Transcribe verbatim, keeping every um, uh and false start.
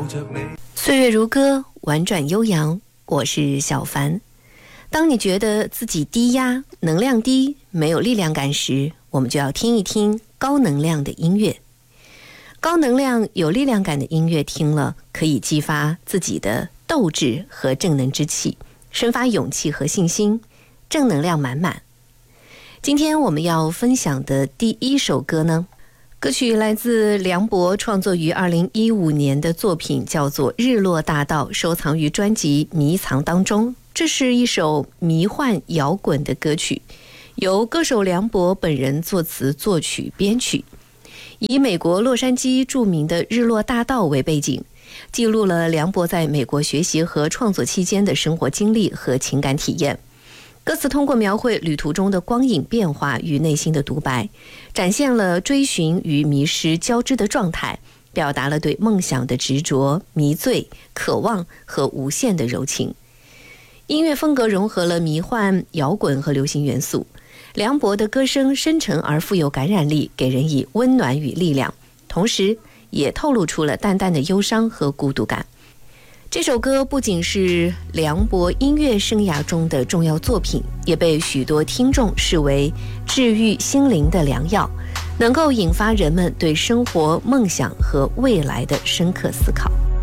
岁月如歌，婉转悠扬，我是小凡。当你觉得自己低压、能量低、没有力量感时，我们就要听一听高能量的音乐。高能量、有力量感的音乐听了，可以激发自己的斗志和正能之气，生发勇气和信心，正能量满满。今天我们要分享的第一首歌呢，歌曲来自梁博创作于二零一五年的作品，叫做《日落大道》，收藏于专辑《迷藏》当中。这是一首迷幻摇滚的歌曲，由歌手梁博本人作词作曲编曲，以美国洛杉矶著名的日落大道为背景，记录了梁博在美国学习和创作期间的生活经历和情感体验。歌词通过描绘旅途中的光影变化与内心的独白，展现了追寻与迷失交织的状态，表达了对梦想的执着、迷醉、渴望和无限的柔情。音乐风格融合了迷幻、摇滚和流行元素，梁博的歌声深沉而富有感染力，给人以温暖与力量，同时也透露出了淡淡的忧伤和孤独感。这首歌不仅是梁博音乐生涯中的重要作品，也被许多听众视为治愈心灵的良药，能够引发人们对生活、梦想和未来的深刻思考。